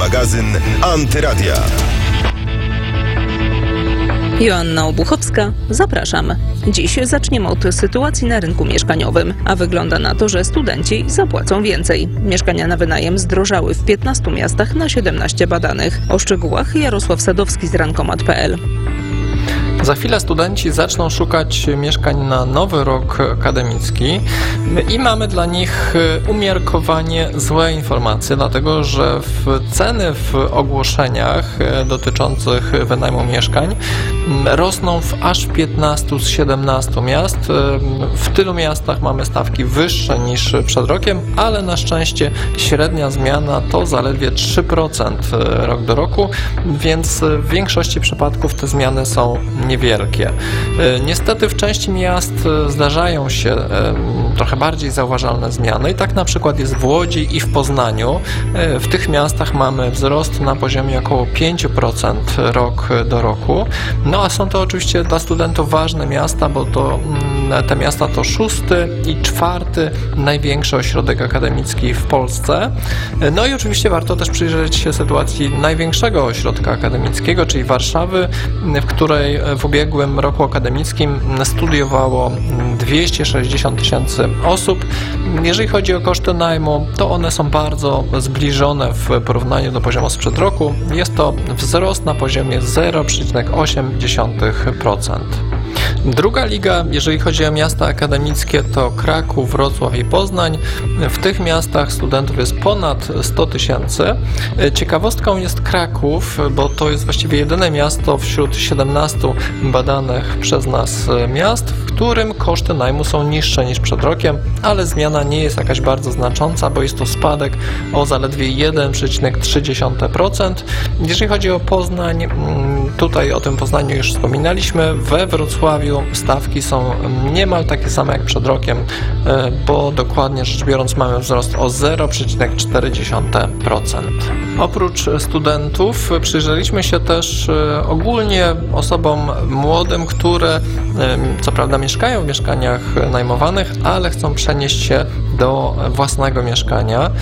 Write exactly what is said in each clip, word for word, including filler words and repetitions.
Magazyn Antyradia. Joanna Obuchowska, zapraszam. Dziś zaczniemy od sytuacji na rynku mieszkaniowym, a wygląda na to, że studenci zapłacą więcej. Mieszkania na wynajem zdrożały w piętnastu miastach na siedemnaście badanych. O szczegółach Jarosław Sadowski z rankomat kropka pe el. Za chwilę studenci zaczną szukać mieszkań na nowy rok akademicki i mamy dla nich umiarkowanie złe informacje, dlatego że w ceny w ogłoszeniach dotyczących wynajmu mieszkań rosną w aż piętnastu z siedemnastu miast. W tylu miastach mamy stawki wyższe niż przed rokiem, ale na szczęście średnia zmiana to zaledwie trzy procent rok do roku, więc w większości przypadków te zmiany są niewielkie. Niestety w części miast zdarzają się trochę bardziej zauważalne zmiany i tak na przykład jest w Łodzi i w Poznaniu. W tych miastach mamy wzrost na poziomie około pięć procent rok do roku. No a są to oczywiście dla studentów ważne miasta, bo to te miasta to szósty i czwarty największy ośrodek akademicki w Polsce. No i oczywiście warto też przyjrzeć się sytuacji największego ośrodka akademickiego, czyli Warszawy, w której w ubiegłym roku akademickim studiowało dwieście sześćdziesiąt tysięcy osób. Jeżeli chodzi o koszty najmu, to one są bardzo zbliżone w porównaniu do poziomu sprzed roku. Jest to wzrost na poziomie zero przecinek osiem procent. Druga liga, jeżeli chodzi o miasta akademickie, to Kraków, Wrocław i Poznań. W tych miastach studentów jest ponad sto tysięcy. Ciekawostką jest Kraków, bo to jest właściwie jedyne miasto wśród siedemnastu badanych przez nas miast, w którym koszty najmu są niższe niż przed rokiem, ale zmiana nie jest jakaś bardzo znacząca, bo jest to spadek o zaledwie jeden przecinek trzy procent. Jeżeli chodzi o Poznań, tutaj o tym Poznaniu już wspominaliśmy, we Wrocławiu stawki są niemal takie same jak przed rokiem, bo dokładnie rzecz biorąc mamy wzrost o zero przecinek cztery procent. Oprócz studentów przyjrzeliśmy się też ogólnie osobom młodym, które co prawda mieszkają w mieszkaniach najmowanych, ale chcą przenieść się do własnego mieszkania.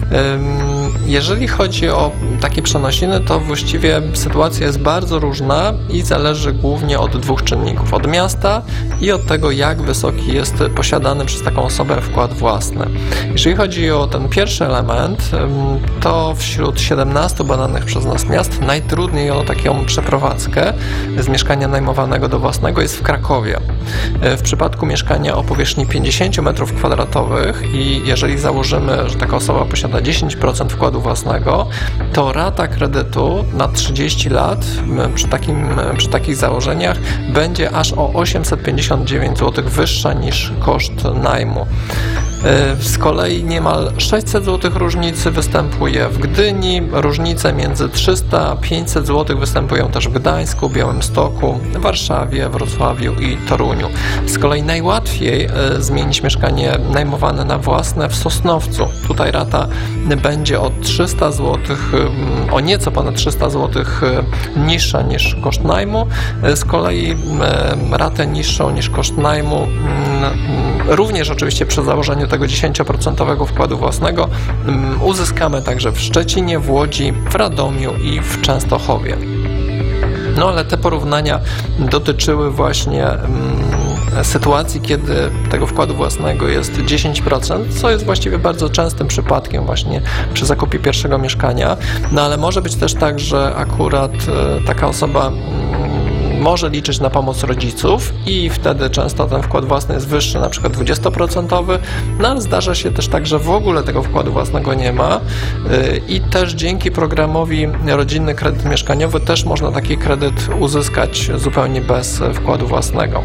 Jeżeli chodzi o takie przenosiny, to właściwie sytuacja jest bardzo różna i zależy głównie od dwóch czynników. Od miasta i od tego, jak wysoki jest posiadany przez taką osobę wkład własny. Jeżeli chodzi o ten pierwszy element, to wśród siedemnastu badanych przez nas miast najtrudniej o taką przeprowadzkę z mieszkania najmowanego do własnego jest w Krakowie. W przypadku mieszkania o powierzchni pięćdziesiąt metrów kwadratowych i jeżeli założymy, że taka osoba posiada dziesięć procent wkładu własnego, to rata kredytu na trzydzieści lat przy, takim, przy takich założeniach będzie aż o osiemset pięćdziesiąt dziewięć złotych wyższa niż koszt najmu. Z kolei niemal sześćset złotych różnicy występuje w Gdyni, różnice między trzysta a pięćset złotych występują też w Gdańsku, Białymstoku, Warszawie, Wrocławiu i Toruniu. Z kolei najłatwiej zmienić mieszkanie najmowane na własne w Sosnowcu. Tutaj rata będzie o trzysta złotych, o nieco ponad trzysta złotych niższa niż koszt najmu. Z kolei ratę niższą niż koszt najmu, również oczywiście przy założeniu tego dziesięcioprocentowego wkładu własnego, uzyskamy także w Szczecinie, w Łodzi, w Radomiu i w Częstochowie. No ale te porównania dotyczyły właśnie sytuacji, kiedy tego wkładu własnego jest dziesięć procent, co jest właściwie bardzo częstym przypadkiem właśnie przy zakupie pierwszego mieszkania. No ale może być też tak, że akurat taka osoba może liczyć na pomoc rodziców i wtedy często ten wkład własny jest wyższy, na przykład dwudziestoprocentowy, no ale zdarza się też tak, że w ogóle tego wkładu własnego nie ma i też dzięki programowi Rodzinny Kredyt Mieszkaniowy też można taki kredyt uzyskać zupełnie bez wkładu własnego.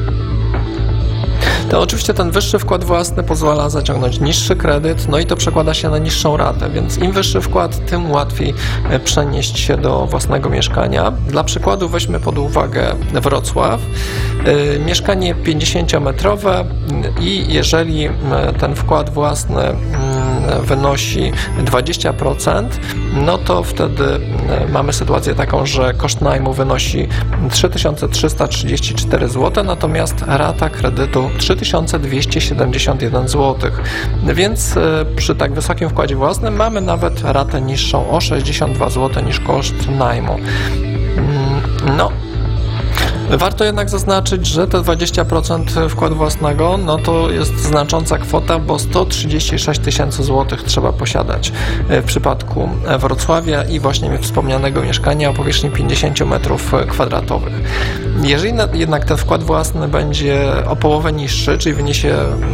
To oczywiście ten wyższy wkład własny pozwala zaciągnąć niższy kredyt, no i to przekłada się na niższą ratę, więc im wyższy wkład, tym łatwiej przenieść się do własnego mieszkania. Dla przykładu weźmy pod uwagę Wrocław. Yy, mieszkanie pięćdziesięciometrowe i jeżeli ten wkład własny wynosi dwadzieścia procent, no to wtedy mamy sytuację taką, że koszt najmu wynosi trzy tysiące trzysta trzydzieści cztery złote, natomiast rata kredytu trzy tysiące dwieście siedemdziesiąt jeden złotych. Więc przy tak wysokim wkładzie własnym mamy nawet ratę niższą o sześćdziesiąt dwa złote niż koszt najmu. No, warto jednak zaznaczyć, że te dwadzieścia procent wkładu własnego, no to jest znacząca kwota, bo sto trzydzieści sześć tysięcy złotych trzeba posiadać w przypadku Wrocławia i właśnie wspomnianego mieszkania o powierzchni pięćdziesiąt metrów kwadratowych. Jeżeli jednak ten wkład własny będzie o połowę niższy, czyli wyniesie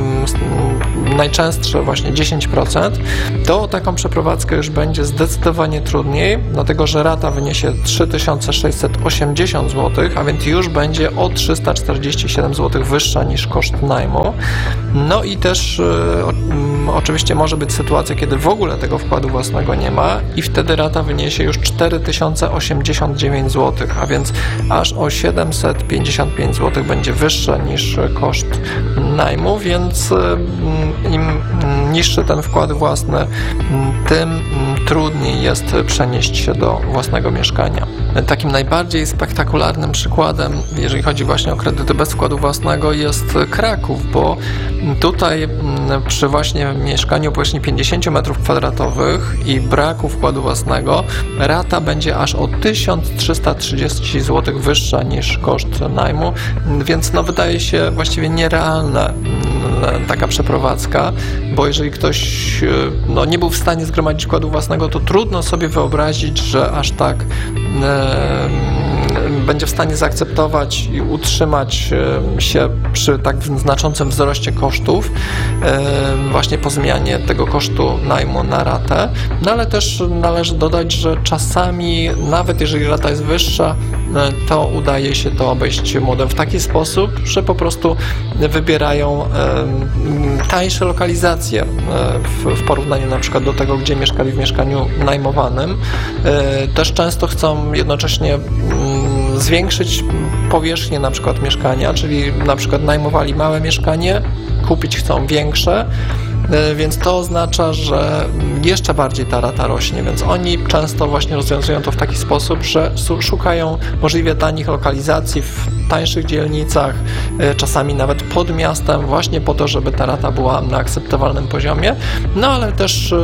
najczęstsze właśnie dziesięć procent, to taką przeprowadzkę już będzie zdecydowanie trudniej, dlatego że rata wyniesie trzy tysiące sześćset osiemdziesiąt złotych, a więc już będzie o trzysta czterdzieści siedem złotych wyższa niż koszt najmu. No i też y, o, oczywiście może być sytuacja, kiedy w ogóle tego wkładu własnego nie ma i wtedy rata wyniesie już cztery tysiące osiemdziesiąt dziewięć złotych, a więc aż o siedemset pięćdziesiąt pięć złotych będzie wyższa niż koszt najmu, więc y, im niższy ten wkład własny, tym trudniej jest przenieść się do własnego mieszkania. Takim najbardziej spektakularnym przykładem, jeżeli chodzi właśnie o kredyty bez wkładu własnego, jest Kraków, bo tutaj przy właśnie mieszkaniu o powierzchni pięćdziesiąt metrów kwadratowych i braku wkładu własnego rata będzie aż o tysiąc trzysta trzydzieści złotych wyższa niż koszt najmu, więc no wydaje się właściwie nierealna taka przeprowadzka, bo jeżeli ktoś no, nie był w stanie zgromadzić wkładu własnego, to trudno sobie wyobrazić, że aż tak e, będzie w stanie zaakceptować i utrzymać się przy tak znaczącym wzroście kosztów e, właśnie po zmianie tego kosztu najmu na ratę, no ale też należy dodać, że czasami nawet jeżeli rata jest wyższa, to udaje się to obejść młodym w taki sposób, że po prostu wybierają tańsze lokalizacje w, w porównaniu na przykład do tego, gdzie mieszkali w mieszkaniu najmowanym. Też często chcą jednocześnie zwiększyć powierzchnię na przykład mieszkania, czyli na przykład najmowali małe mieszkanie, kupić chcą większe, więc to oznacza, że jeszcze bardziej ta rata rośnie, więc oni często właśnie rozwiązują to w taki sposób, że szukają możliwie tanich lokalizacji w tańszych dzielnicach, czasami nawet pod miastem, właśnie po to, żeby ta rata była na akceptowalnym poziomie, no ale też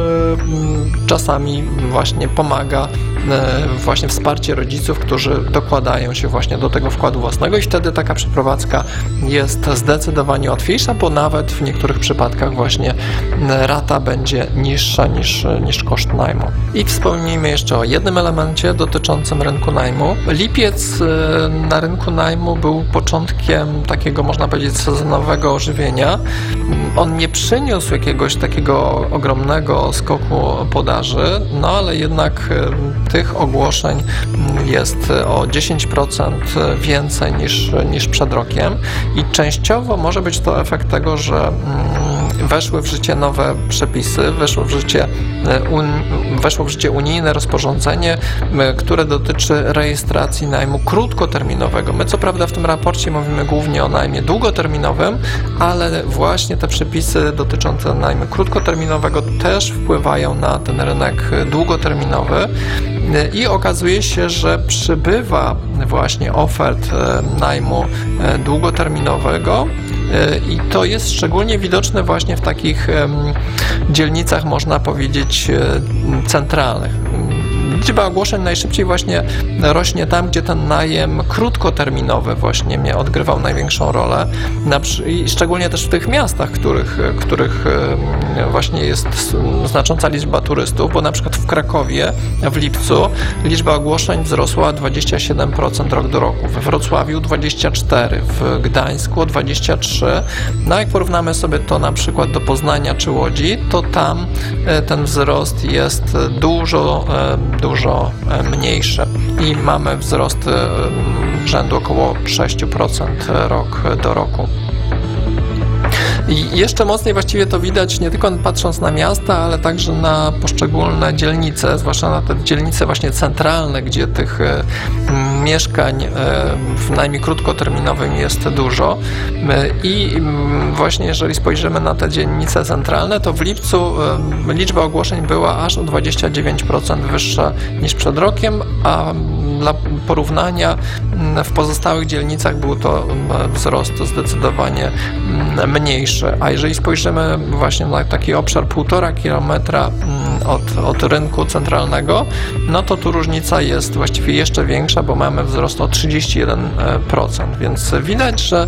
czasami właśnie pomaga właśnie wsparcie rodziców, którzy dokładają się właśnie do tego wkładu własnego i wtedy taka przeprowadzka jest zdecydowanie łatwiejsza, bo nawet w niektórych przypadkach właśnie rata będzie niższa niż, niż koszt najmu. I wspomnijmy jeszcze o jednym elemencie dotyczącym rynku najmu. Lipiec na rynku najmu był początkiem takiego, można powiedzieć, sezonowego ożywienia. On nie przyniósł jakiegoś takiego ogromnego skoku podaży, no ale jednak tych ogłoszeń jest o dziesięć procent więcej niż, niż przed rokiem i częściowo może być to efekt tego, że weszły w życie nowe przepisy, weszło w życie, un, weszło w życie unijne rozporządzenie, które dotyczy rejestracji najmu krótkoterminowego. My co prawda w tym raporcie mówimy głównie o najmie długoterminowym, ale właśnie te przepisy dotyczące najmu krótkoterminowego też wpływają na ten rynek długoterminowy i okazuje się, że przybywa właśnie ofert najmu długoterminowego i to jest szczególnie widoczne właśnie w takich dzielnicach, można powiedzieć, centralnych. Liczba ogłoszeń najszybciej właśnie rośnie tam, gdzie ten najem krótkoterminowy właśnie odgrywał największą rolę i szczególnie też w tych miastach, których, których właśnie jest znacząca liczba turystów, bo na przykład w Krakowie w lipcu liczba ogłoszeń wzrosła dwadzieścia siedem procent rok do roku, we Wrocławiu dwadzieścia cztery procent, w Gdańsku dwadzieścia trzy procent. No jak porównamy sobie to na przykład do Poznania czy Łodzi, to tam ten wzrost jest dużo, dużo mniejszy i mamy wzrost rzędu około sześć procent rok do roku. I jeszcze mocniej właściwie to widać nie tylko patrząc na miasta, ale także na poszczególne dzielnice, zwłaszcza na te dzielnice właśnie centralne, gdzie tych e, mieszkań e, w najmie krótkoterminowym jest dużo. E, I m, właśnie jeżeli spojrzymy na te dzielnice centralne, to w lipcu e, liczba ogłoszeń była aż o dwadzieścia dziewięć procent wyższa niż przed rokiem, a dla porównania w pozostałych dzielnicach był to wzrost zdecydowanie mniejszy. A jeżeli spojrzymy właśnie na taki obszar półtora kilometra od, od rynku centralnego, no to tu różnica jest właściwie jeszcze większa, bo mamy wzrost o trzydzieści jeden procent, więc widać, że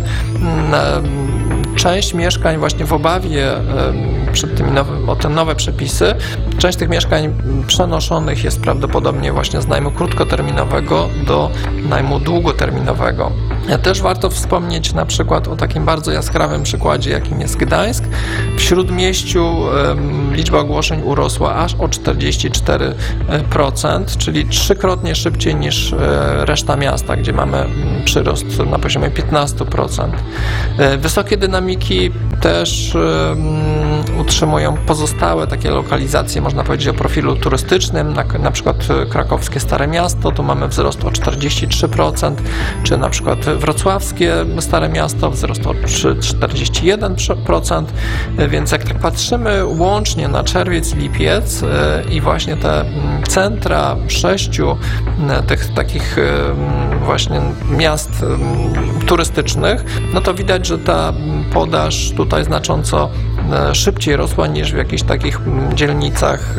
część mieszkań właśnie w obawie przed tymi nowy, o te nowe przepisy, część tych mieszkań przenoszonych jest prawdopodobnie właśnie z najmu krótkoterminowego do najmu długoterminowego. Też warto wspomnieć na przykład o takim bardzo jaskrawym przykładzie, jakim jest Gdańsk. W Śródmieściu um, liczba ogłoszeń urosła aż o czterdzieści cztery procent, czyli trzykrotnie szybciej niż e, reszta miasta, gdzie mamy przyrost na poziomie piętnaście procent. E, wysokie dynamiki też um, utrzymują pozostałe takie lokalizacje, można powiedzieć o profilu turystycznym, na, na przykład krakowskie Stare Miasto, tu mamy wzrost o czterdzieści trzy procent, czy na przykład wrocławskie Stare Miasto, wzrost o czterdzieści jeden procent, więc jak tak patrzymy łącznie na czerwiec, lipiec i właśnie te centra sześciu tych takich właśnie miast turystycznych, no to widać, że ta podaż tutaj znacząco szybciej rosła niż w jakichś takich dzielnicach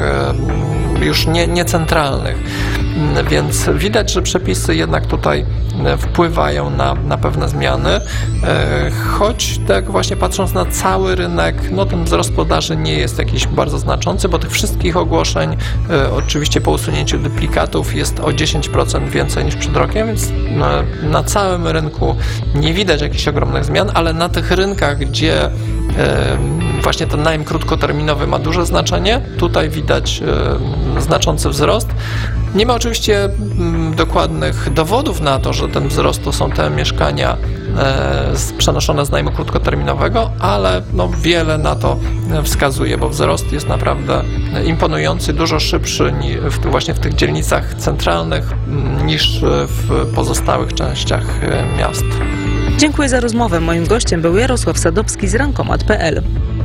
już nie, niecentralnych. Więc widać, że przepisy jednak tutaj wpływają na, na pewne zmiany, choć tak właśnie patrząc na cały rynek, no ten wzrost podaży nie jest jakiś bardzo znaczący, bo tych wszystkich ogłoszeń, oczywiście po usunięciu duplikatów, jest o dziesięć procent więcej niż przed rokiem, więc na, na całym rynku nie widać jakichś ogromnych zmian, ale na tych rynkach, gdzie właśnie ten najem krótkoterminowy ma duże znaczenie, tutaj widać znaczący wzrost. Nie ma oczywiście dokładnych dowodów na to, że ten wzrost to są te mieszkania przenoszone z najmu krótkoterminowego, ale no wiele na to wskazuje, bo wzrost jest naprawdę imponujący, dużo szybszy właśnie w tych dzielnicach centralnych niż w pozostałych częściach miast. Dziękuję za rozmowę. Moim gościem był Jarosław Sadowski z rankomat kropka p l.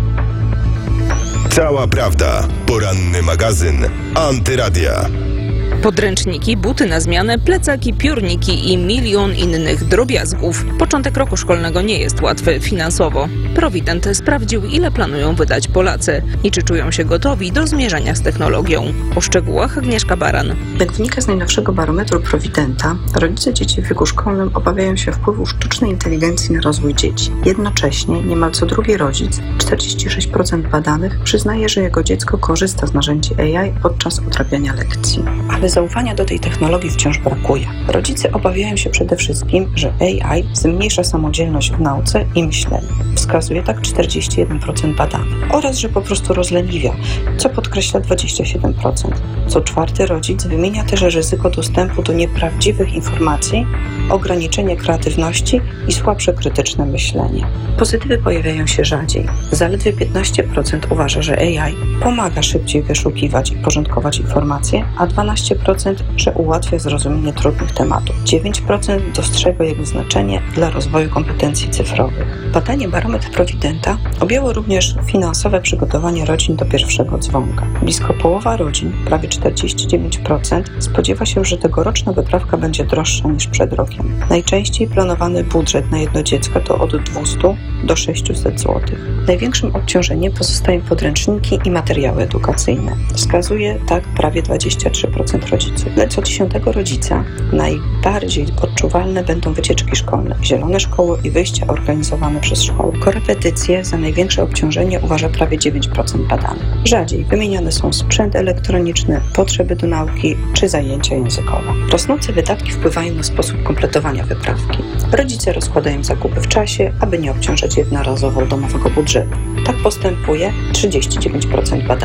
Cała prawda. Poranny magazyn Antyradia. Podręczniki, buty na zmianę, plecaki, piórniki i milion innych drobiazgów. Początek roku szkolnego nie jest łatwy finansowo. Provident sprawdził, ile planują wydać Polacy i czy czują się gotowi do zmierzenia z technologią. O szczegółach Agnieszka Baran. Jak wynika z najnowszego barometru Providenta, rodzice dzieci w wieku szkolnym obawiają się wpływu sztucznej inteligencji na rozwój dzieci. Jednocześnie niemal co drugi rodzic, czterdzieści sześć procent badanych, przyznaje, że jego dziecko korzysta z narzędzi A I podczas odrabiania lekcji. Ale zaufania do tej technologii wciąż brakuje. Rodzice obawiają się przede wszystkim, że A I zmniejsza samodzielność w nauce i myśleniu. Wskazuje tak czterdzieści jeden procent badanych. Oraz, że po prostu rozleniwia, co podkreśla dwadzieścia siedem procent. Co czwarty rodzic wymienia też ryzyko dostępu do nieprawdziwych informacji, ograniczenie kreatywności i słabsze krytyczne myślenie. Pozytywy pojawiają się rzadziej. Zaledwie piętnaście procent uważa, że A I pomaga szybciej wyszukiwać i porządkować informacje, a dwanaście procent, że ułatwia zrozumienie trudnych tematów. dziewięć procent dostrzega jego znaczenie dla rozwoju kompetencji cyfrowych. Badanie Barometr Providenta objęło również finansowe przygotowanie rodzin do pierwszego dzwonka. Blisko połowa rodzin, prawie czterdzieści dziewięć procent, spodziewa się, że tegoroczna wyprawka będzie droższa niż przed rokiem. Najczęściej planowany budżet na jedno dziecko to od dwieście do sześćset złotych. Największym obciążeniem pozostają podręczniki i materiały edukacyjne. Wskazuje tak prawie dwadzieścia trzy procent rodziców. Dla co dziesiątego rodzica najbardziej odczuwalne będą wycieczki szkolne, zielone szkoły i wyjścia organizowane przez szkoły. Korepetycje za największe obciążenie uważa prawie dziewięć procent badanych. Rzadziej wymieniane są sprzęt elektroniczny, potrzeby do nauki czy zajęcia językowe. Rosnące wydatki wpływają na sposób kompletowania wyprawki. Rodzice rozkładają zakupy w czasie, aby nie obciążać jednorazowo domowego budżetu. Tak postępuje trzydzieści dziewięć procent badanych.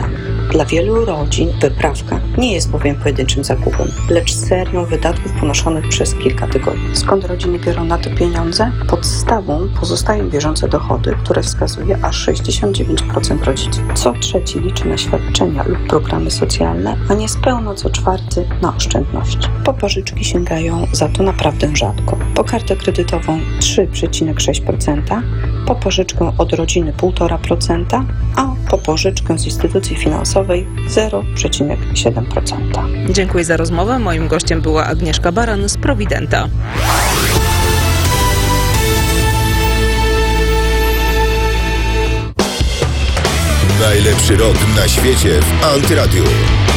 Dla wielu rodzin wyprawka nie jest bowiem pojedynczym zakupem, lecz serią wydatków ponoszonych przez kilka tygodni. Skąd rodziny biorą na to pieniądze? Podstawą pozostają bieżące dochody, które wskazuje aż sześćdziesiąt dziewięć procent rodziców. Co trzeci liczy na świadczenia lub programy socjalne, a niespełna co czwarty na oszczędności. Po pożyczki sięgają za to naprawdę rzadko. Po kartę kredytową trzy przecinek sześć procent, po pożyczkę od rodziny półtora procent, a po pożyczkę z instytucji finansowej zero przecinek siedem procent. Dziękuję za rozmowę. Moim gościem była Agnieszka Baran z Providenta. Najlepszy rok na świecie w Antyradiu.